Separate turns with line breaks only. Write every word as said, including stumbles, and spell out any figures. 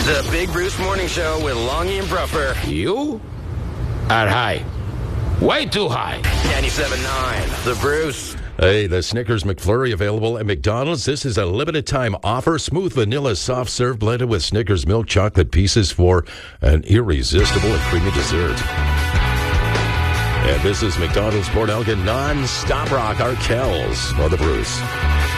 The Big Bruce Morning Show with Longy and Bruffer.
You are high. Way too high.
ninety-seven point nine. The Bruce.
Hey, the Snickers McFlurry available at McDonald's. This is a limited time offer. Smooth vanilla soft serve blended with Snickers milk chocolate pieces for an irresistible and creamy dessert. And this is McDonald's Port Elgin non-stop rock Arkells for the Bruce.